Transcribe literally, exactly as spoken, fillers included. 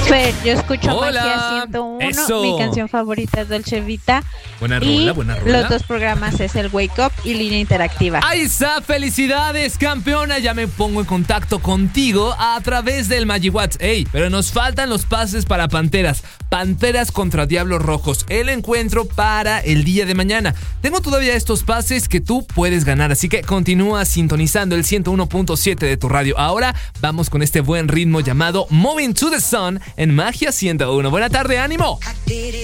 Fer, yo escucho Hola. Magia ciento uno. Eso. Mi canción favorita es Dolce Vita. Buena y rola, buena rola. los dos programas es el Wake Up y Línea Interactiva. Ahí está, felicidades, campeona. Ya me pongo en contacto contigo a través del MagiWatts. Ey, pero nos faltan los pases para Panteras. Panteras contra Diablos Rojos. El encuentro para el día de mañana. Tengo todavía estos pases que tú puedes ganar, así que continúa sintonizando el ciento uno punto siete de tu radio. Ahora vamos con este buen ritmo llamado Moving to the Sun en Magia ciento uno. Buena tarde, ánimo.